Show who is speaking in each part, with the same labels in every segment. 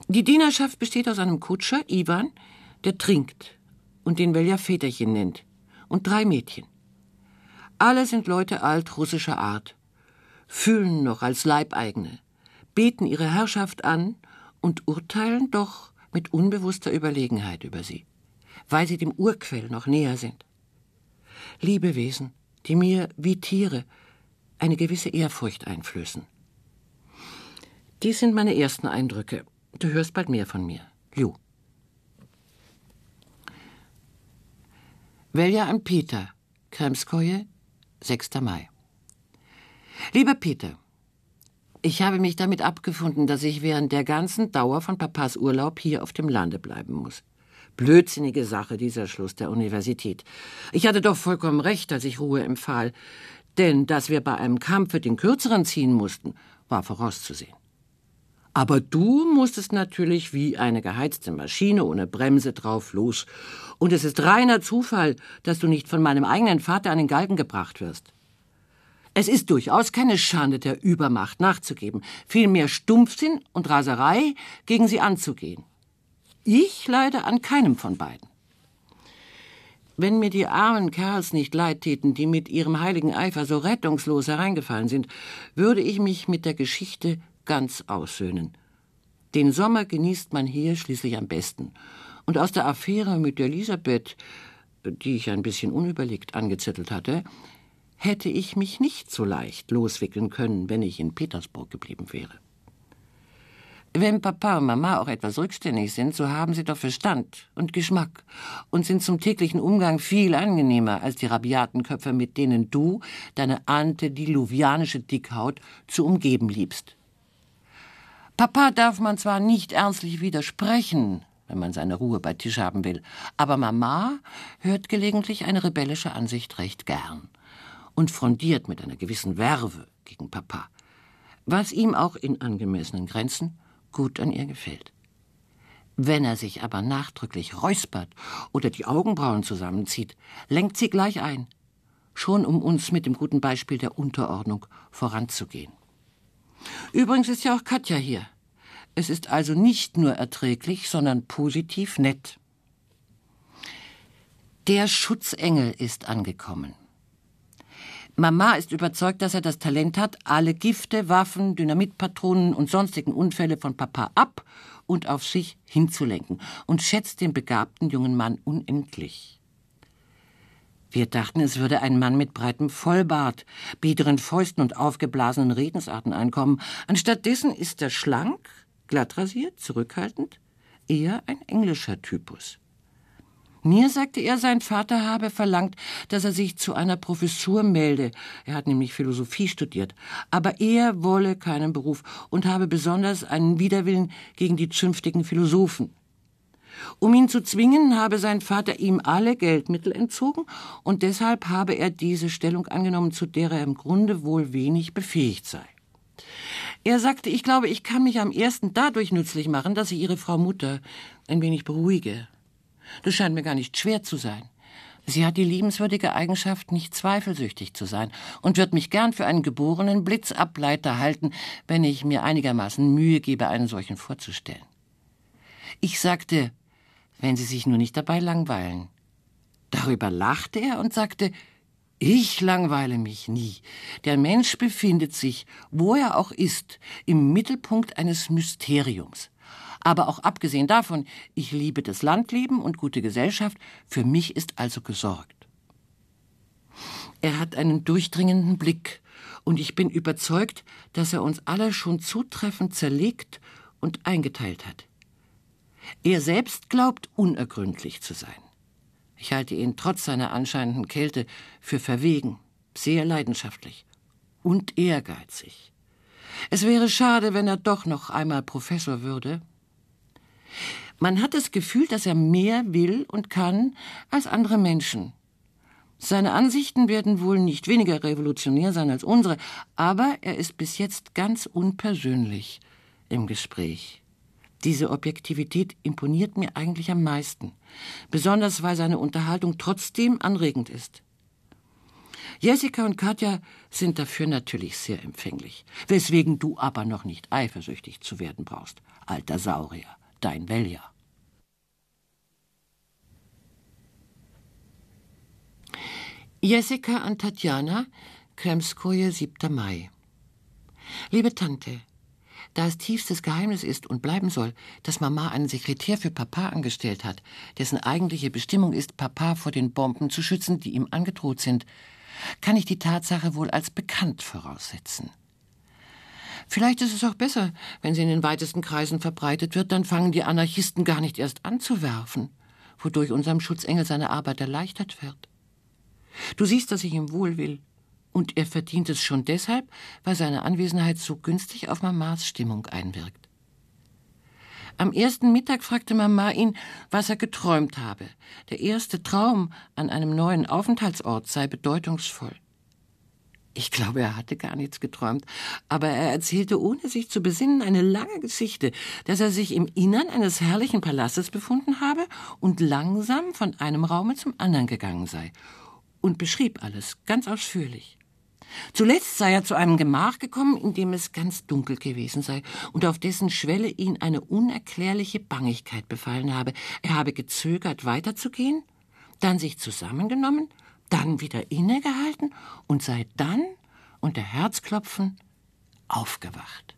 Speaker 1: Die Dienerschaft besteht aus einem Kutscher, Iwan, der trinkt und den Velja Väterchen nennt, und 3 Mädchen. Alle sind Leute altrussischer Art, fühlen noch als Leibeigene, beten ihre Herrschaft an und urteilen doch mit unbewusster Überlegenheit über sie, weil sie dem Urquell noch näher sind. Lebewesen, die mir wie Tiere eine gewisse Ehrfurcht einflößen. Dies sind meine ersten Eindrücke. Du hörst bald mehr von mir. Lju. Velja an Peter, Kremskoje, 6. Mai. Lieber Peter, ich habe mich damit abgefunden, dass ich während der ganzen Dauer von Papas Urlaub hier auf dem Lande bleiben muss. Blödsinnige Sache, dieser Schluss der Universität. Ich hatte doch vollkommen recht, als ich Ruhe empfahl. Denn dass wir bei einem Kampfe den Kürzeren ziehen mussten, war vorauszusehen. Aber du musstest natürlich wie eine geheizte Maschine ohne Bremse drauf los. Und es ist reiner Zufall, dass du nicht von meinem eigenen Vater an den Galgen gebracht wirst. Es ist durchaus keine Schande, der Übermacht nachzugeben, vielmehr Stumpfsinn und Raserei, gegen sie anzugehen. Ich leide an keinem von beiden. Wenn mir die armen Kerls nicht leid täten, die mit ihrem heiligen Eifer so rettungslos hereingefallen sind, würde ich mich mit der Geschichte ganz aussöhnen. Den Sommer genießt man hier schließlich am besten. Und aus der Affäre mit Elisabeth, die ich ein bisschen unüberlegt angezettelt hatte, hätte ich mich nicht so leicht loswickeln können, wenn ich in Petersburg geblieben wäre. Wenn Papa und Mama auch etwas rückständig sind, so haben sie doch Verstand und Geschmack und sind zum täglichen Umgang viel angenehmer als die rabiaten Köpfe, mit denen du deine antediluvianische Dickhaut zu umgeben liebst. Papa darf man zwar nicht ernstlich widersprechen, wenn man seine Ruhe bei Tisch haben will, aber Mama hört gelegentlich eine rebellische Ansicht recht gern und frondiert mit einer gewissen Verve gegen Papa, was ihm auch in angemessenen Grenzen gut an ihr gefällt. Wenn er sich aber nachdrücklich räuspert oder die Augenbrauen zusammenzieht, lenkt sie gleich ein, schon um uns mit dem guten Beispiel der Unterordnung voranzugehen. Übrigens ist ja auch Katja hier. Es ist also nicht nur erträglich, sondern positiv nett. Der Schutzengel ist angekommen. Mama ist überzeugt, dass er das Talent hat, alle Gifte, Waffen, Dynamitpatronen und sonstigen Unfälle von Papa ab und auf sich hinzulenken und schätzt den begabten jungen Mann unendlich. Wir dachten, es würde ein Mann mit breitem Vollbart, biederen Fäusten und aufgeblasenen Redensarten einkommen. Anstattdessen ist er schlank, glatt rasiert, zurückhaltend, eher ein englischer Typus. Mir sagte er, sein Vater habe verlangt, dass er sich zu einer Professur melde. Er hat nämlich Philosophie studiert. Aber er wolle keinen Beruf und habe besonders einen Widerwillen gegen die zünftigen Philosophen. Um ihn zu zwingen, habe sein Vater ihm alle Geldmittel entzogen und deshalb habe er diese Stellung angenommen, zu der er im Grunde wohl wenig befähigt sei. Er sagte, ich glaube, ich kann mich am ersten dadurch nützlich machen, dass ich Ihre Frau Mutter ein wenig beruhige. Das scheint mir gar nicht schwer zu sein. Sie hat die liebenswürdige Eigenschaft, nicht zweifelsüchtig zu sein und wird mich gern für einen geborenen Blitzableiter halten, wenn ich mir einigermaßen Mühe gebe, einen solchen vorzustellen. Ich sagte, wenn Sie sich nur nicht dabei langweilen. Darüber lachte er und sagte, ich langweile mich nie. Der Mensch befindet sich, wo er auch ist, im Mittelpunkt eines Mysteriums. Aber auch abgesehen davon, ich liebe das Landleben und gute Gesellschaft, für mich ist also gesorgt. Er hat einen durchdringenden Blick und ich bin überzeugt, dass er uns alle schon zutreffend zerlegt und eingeteilt hat. Er selbst glaubt, unergründlich zu sein. Ich halte ihn trotz seiner anscheinenden Kälte für verwegen, sehr leidenschaftlich und ehrgeizig. Es wäre schade, wenn er doch noch einmal Professor würde. Man hat das Gefühl, dass er mehr will und kann als andere Menschen. Seine Ansichten werden wohl nicht weniger revolutionär sein als unsere, aber er ist bis jetzt ganz unpersönlich im Gespräch. Diese Objektivität imponiert mir eigentlich am meisten, besonders weil seine Unterhaltung trotzdem anregend ist. Jessica und Katja sind dafür natürlich sehr empfänglich, weswegen du aber noch nicht eifersüchtig zu werden brauchst, alter Saurier, dein Velja. Jessica an Tatjana, Kremskoje, 7. Mai. Liebe Tante, da es tiefstes Geheimnis ist und bleiben soll, dass Mama einen Sekretär für Papa angestellt hat, dessen eigentliche Bestimmung ist, Papa vor den Bomben zu schützen, die ihm angedroht sind, kann ich die Tatsache wohl als bekannt voraussetzen. Vielleicht ist es auch besser, wenn sie in den weitesten Kreisen verbreitet wird, dann fangen die Anarchisten gar nicht erst an zu werfen, wodurch unserem Schutzengel seine Arbeit erleichtert wird. Du siehst, dass ich ihm wohl will. Und er verdient es schon deshalb, weil seine Anwesenheit so günstig auf Mamas Stimmung einwirkt. Am ersten Mittag fragte Mama ihn, was er geträumt habe. Der erste Traum an einem neuen Aufenthaltsort sei bedeutungsvoll. Ich glaube, er hatte gar nichts geträumt, aber er erzählte, ohne sich zu besinnen, eine lange Geschichte, dass er sich im Innern eines herrlichen Palastes befunden habe und langsam von einem Raume zum anderen gegangen sei. Und beschrieb alles ganz ausführlich. Zuletzt sei er zu einem Gemach gekommen, in dem es ganz dunkel gewesen sei und auf dessen Schwelle ihn eine unerklärliche Bangigkeit befallen habe. Er habe gezögert, weiterzugehen, dann sich zusammengenommen, dann wieder innegehalten und sei dann unter Herzklopfen aufgewacht.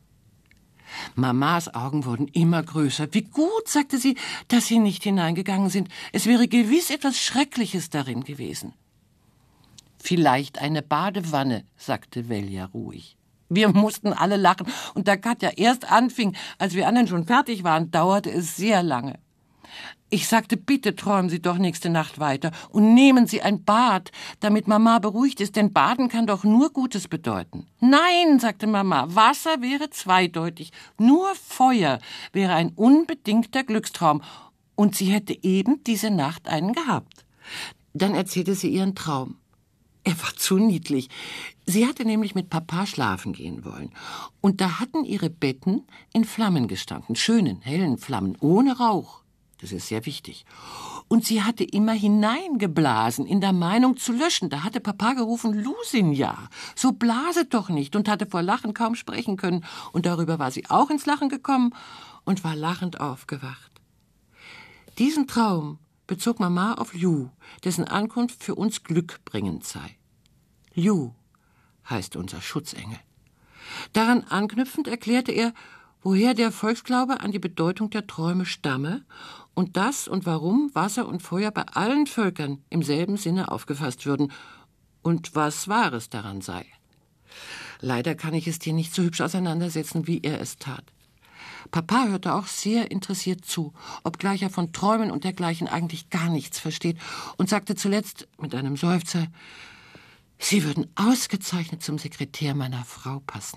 Speaker 1: Mamas Augen wurden immer größer. Wie gut, sagte sie, dass sie nicht hineingegangen sind. Es wäre gewiss etwas Schreckliches darin gewesen. Vielleicht eine Badewanne, sagte Velja ruhig. Wir mussten alle lachen, und da Katja erst anfing, als wir anderen schon fertig waren, dauerte es sehr lange. Ich sagte, bitte träumen Sie doch nächste Nacht weiter und nehmen Sie ein Bad, damit Mama beruhigt ist, denn Baden kann doch nur Gutes bedeuten. Nein, sagte Mama, Wasser wäre zweideutig, nur Feuer wäre ein unbedingter Glückstraum, und sie hätte eben diese Nacht einen gehabt. Dann erzählte sie ihren Traum. Er war zu niedlich. Sie hatte nämlich mit Papa schlafen gehen wollen. Und da hatten ihre Betten in Flammen gestanden, schönen, hellen Flammen, ohne Rauch. Das ist sehr wichtig. Und sie hatte immer hineingeblasen, in der Meinung zu löschen. Da hatte Papa gerufen, Lusinja, so blase doch nicht, und hatte vor Lachen kaum sprechen können. Und darüber war sie auch ins Lachen gekommen und war lachend aufgewacht. Diesen Traum bezog Mama auf Liu, dessen Ankunft für uns glückbringend sei. Liu heißt unser Schutzengel. Daran anknüpfend erklärte er, woher der Volksglaube an die Bedeutung der Träume stamme und das und warum Wasser und Feuer bei allen Völkern im selben Sinne aufgefasst würden und was Wahres daran sei. Leider kann ich es dir nicht so hübsch auseinandersetzen, wie er es tat. Papa hörte auch sehr interessiert zu, obgleich er von Träumen und dergleichen eigentlich gar nichts versteht, und sagte zuletzt mit einem Seufzer, Sie würden ausgezeichnet zum Sekretär meiner Frau passen.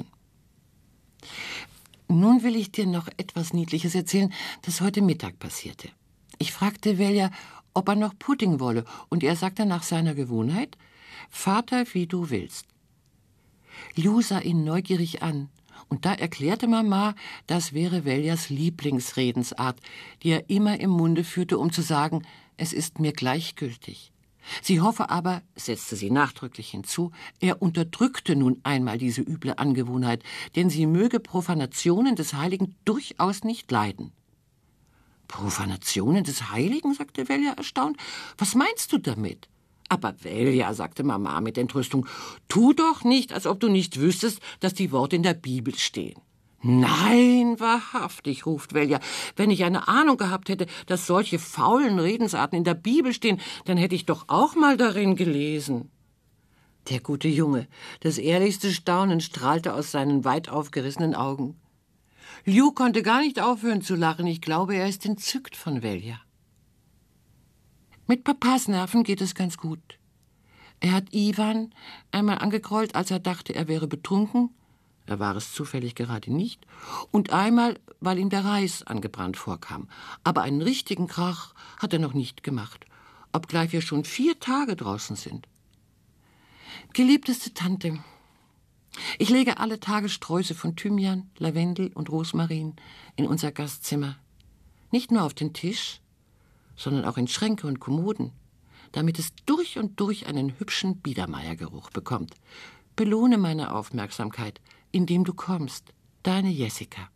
Speaker 1: Nun will ich dir noch etwas Niedliches erzählen, das heute Mittag passierte. Ich fragte Velja, ob er noch Pudding wolle, und er sagte nach seiner Gewohnheit, Vater, wie du willst. Liu sah ihn neugierig an. Und da erklärte Mama, das wäre Veljas Lieblingsredensart, die er immer im Munde führte, um zu sagen, es ist mir gleichgültig. Sie hoffe aber, setzte sie nachdrücklich hinzu, er unterdrückte nun einmal diese üble Angewohnheit, denn sie möge Profanationen des Heiligen durchaus nicht leiden. Profanationen des Heiligen, sagte Velja erstaunt. Was meinst du damit? Aber Velja, sagte Mama mit Entrüstung, tu doch nicht, als ob du nicht wüsstest, dass die Worte in der Bibel stehen. Nein, wahrhaftig, ruft Velja, wenn ich eine Ahnung gehabt hätte, dass solche faulen Redensarten in der Bibel stehen, dann hätte ich doch auch mal darin gelesen. Der gute Junge, das ehrlichste Staunen strahlte aus seinen weit aufgerissenen Augen. Liu konnte gar nicht aufhören zu lachen, ich glaube, er ist entzückt von Velja. Mit Papas Nerven geht es ganz gut. Er hat Iwan einmal angekrollt, als er dachte, er wäre betrunken. Er war es zufällig gerade nicht. Und einmal, weil ihm der Reis angebrannt vorkam. Aber einen richtigen Krach hat er noch nicht gemacht, obgleich wir schon 4 Tage draußen sind. Geliebteste Tante, ich lege alle Tage Sträuße von Thymian, Lavendel und Rosmarin in unser Gastzimmer. Nicht nur auf den Tisch, sondern auch in Schränke und Kommoden. damit es durch und durch einen hübschen Biedermeiergeruch bekommt. Belohne meine Aufmerksamkeit, indem du kommst. Deine Jessica.